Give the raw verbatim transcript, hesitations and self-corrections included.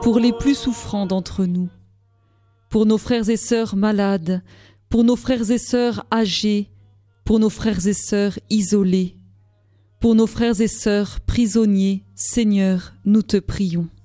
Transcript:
pour les plus souffrants d'entre nous, pour nos frères et sœurs malades, pour nos frères et sœurs âgés, pour nos frères et sœurs isolés, pour nos frères et sœurs prisonniers, Seigneur, nous te prions.